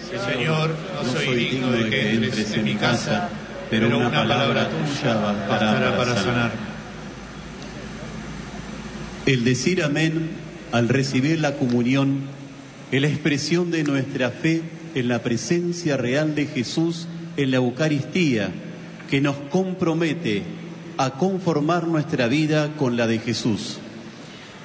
Señor, no soy digno de que entres en mi casa, pero una palabra tuya bastará para sanar. El decir amén al recibir la comunión es la expresión de nuestra fe en la presencia real de Jesús en la Eucaristía, que nos compromete a conformar nuestra vida con la de Jesús.